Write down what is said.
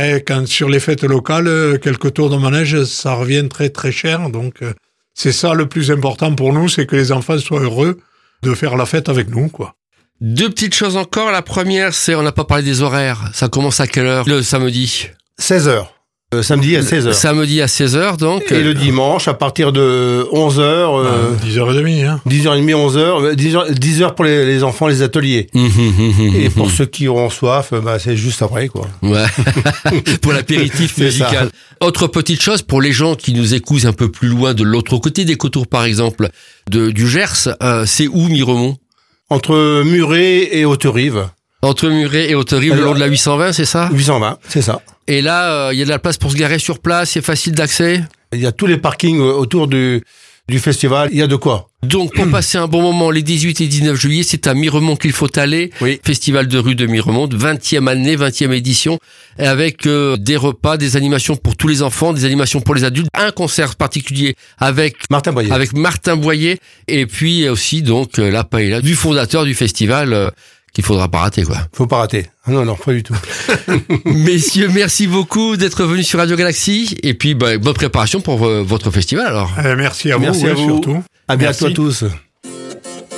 Après, quand sur les fêtes locales, quelques tours de manège, ça revient très très cher. Donc, c'est ça le plus important pour nous, c'est que les enfants soient heureux de faire la fête avec nous, quoi. 2 petites choses encore. La première, c'est, on n'a pas parlé des horaires. Ça commence à quelle heure le samedi? 16h. Samedi à 16h. Samedi à 16h, donc. Et le dimanche, à partir de 11h. 10h30, hein. 10h30, 11h. 10h pour les enfants, les ateliers. Et pour ceux qui auront soif, c'est juste après, quoi. Ouais. Pour l'apéritif musical. Autre petite chose, pour les gens qui nous écoutent un peu plus loin, de l'autre côté des Cotours, par exemple, du Gers, c'est où Miremont? Entre Muret et Haute-Rive. Entre Muret et Haute-Rive, le long de la 820, c'est ça? 820, c'est ça. Et là, il y a de la place pour se garer sur place, c'est facile d'accès? Il y a tous les parkings autour du festival, il y a de quoi. Donc, pour passer un bon moment, les 18 et 19 juillet, c'est à Miremont qu'il faut aller. Oui. Festival de rue de Miremont, 20e année, 20e édition, avec des repas, des animations pour tous les enfants, des animations pour les adultes, un concert particulier avec Martin Boyer, et puis aussi donc la paella du fondateur du festival, qu'il faudra pas rater, quoi. Faut pas rater. Non, pas du tout. Messieurs, merci beaucoup d'être venus sur Radio Galaxy, et puis bonne préparation pour votre festival, alors. Merci à vous, surtout. À bientôt à tous.